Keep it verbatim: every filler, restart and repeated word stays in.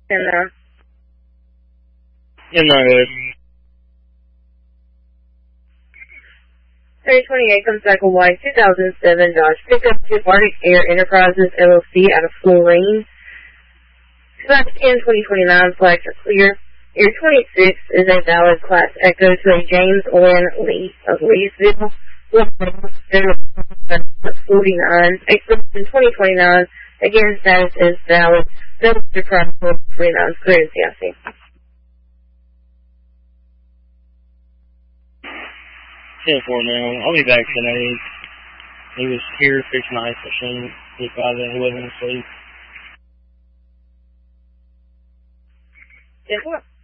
And, uh, Yeah, not good. thirty twenty-eight comes back a white two thousand seven Dodge pickup to Arctic Air Enterprises, L L C, out of Florine. Class ten twenty twenty-nine flags are clear. Year twenty-six is a valid Class Echo to a James Lynn Lee of Leesville. forty-nine. Extension twenty twenty-nine. Again, status is valid. Double to crime forty-nine. Clear C I C. ten four now. I'll be back tonight. He was here fixing the ice machine. He thought that he wasn't asleep. ten four.